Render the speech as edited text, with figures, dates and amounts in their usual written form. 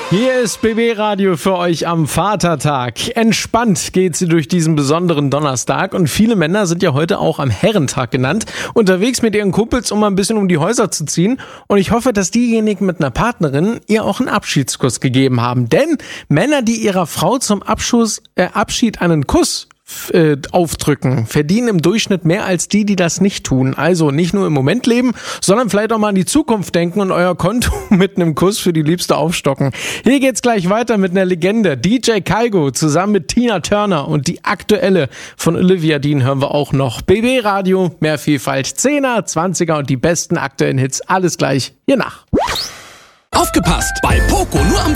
Hier ist BB Radio für euch am Vatertag. Entspannt geht sie durch diesen besonderen Donnerstag und viele Männer sind ja heute auch am Herrentag genannt, unterwegs mit ihren Kumpels, um mal ein bisschen um die Häuser zu ziehen. Und ich hoffe, dass diejenigen mit einer Partnerin ihr auch einen Abschiedskuss gegeben haben. Denn Männer, die ihrer Frau zum Abschied einen Kuss aufdrücken, verdienen im Durchschnitt mehr als die das nicht tun. Also nicht nur im Moment leben, sondern vielleicht auch mal an die Zukunft denken und euer Konto mit einem Kuss für die Liebste aufstocken. Hier geht's gleich weiter mit einer Legende. DJ Kygo zusammen mit Tina Turner und die aktuelle von Olivia Dean hören wir auch noch. BB Radio, mehr Vielfalt, 10er, 20er und die besten aktuellen Hits. Alles gleich hier nach. Aufgepasst! Bei Poco nur am